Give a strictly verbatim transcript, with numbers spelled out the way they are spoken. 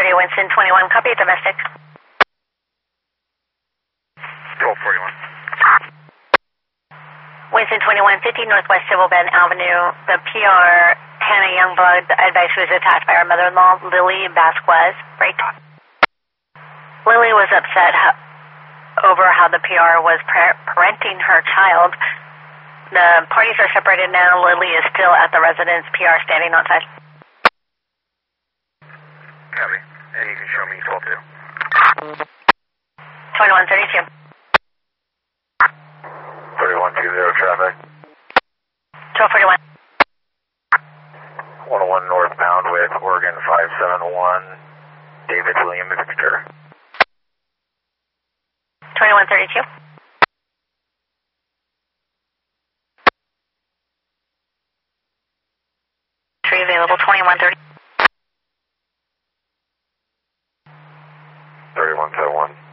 thirty, Winston twenty-one, copy, domestic. twelve forty-one. Winston twenty-one fifty, Northwest Civil Bend Avenue. The P R, Hannah Youngblood, advice was attacked by her mother-in-law, Lily Vasquez. Break. Lily was upset ho over how the P R was parenting her child. The parties are separated now. Lily is still at the residence. P R standing outside. Copy. And you can show me twelve two. twenty-one thirty-two. thirty-one two zero traffic. twelve forty-one. one oh one northbound with Oregon five seven one, David William Victor. twenty-one thirty-two. Tree available, twenty-one thirty. thirty-one seven one.